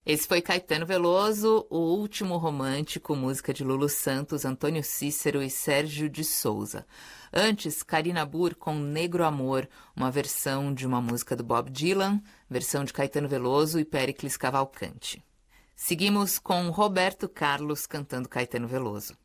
Esse foi Caetano Veloso, O Último Romântico, música de Lulu Santos, Antônio Cícero e Sérgio de Souza. Antes, Karina Burr com Negro Amor, uma versão de uma música do Bob Dylan, versão de Caetano Veloso e Péricles Cavalcante. Seguimos com Roberto Carlos cantando Caetano Veloso.